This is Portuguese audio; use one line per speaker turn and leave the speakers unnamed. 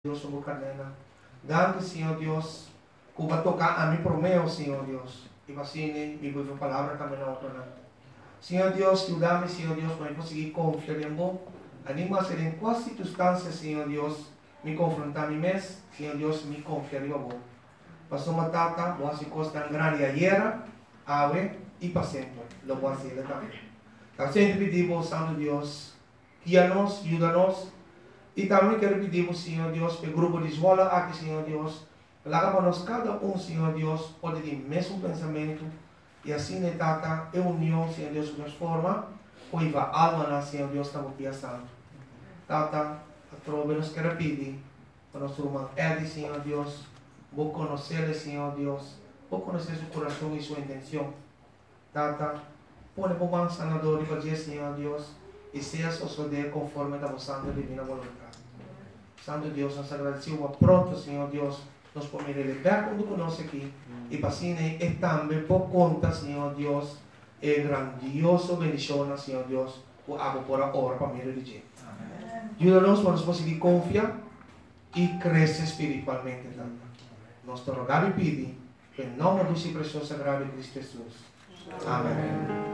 Dios sobre cadena. Dando, Senhor Deus, que vai tocar a mim por meu, Senhor Deus. E assim, me vive a palavra também na outra. Senhor Deus, ajuda-me, Senhor Deus, para eu conseguir confiar em você. Anima ser em qual circunstância, Senhor Deus, me confrontar a mim mesmo, Senhor Deus, me confiar em você. Passou uma tata, boa se costa grande ayer, ave e para sempre. Lo voy a hacer também. Então, sempre pedimos, Santo Deus, guia-nos, ajuda-nos. E também quero pedir, Senhor Deus, para o grupo de escola aqui, Senhor Deus, para que nós cada Senhor Deus, pode ter o mesmo pensamento. E assim, tata, é união, Senhor Deus, de forma, pois a alma, Senhor Deus, está muito santo. Tata, a trova nos quer pedir, para nosso irmão Eddie, Senhor Deus, vou conhecer, Senhor Deus, vou conhecer seu coração e sua intenção. Tata, põe como um sanador e fazer, Senhor Deus, e seja suceder conforme a vossa santa divina vontade. Santo Deus, nós agradecemos pronto, Senhor Deus, nos pomere liberar quando conosco aqui. E para assim, e também por conta, Senhor Deus, é grandioso bendição, Senhor Deus, o água por a hora para me dirigir. Ajuda-nos para nós conseguir confiar e crescer espiritualmente também. Nós te rogamos e pedimos, em nome do seu precioso sagrado Cristo Jesus. Amém.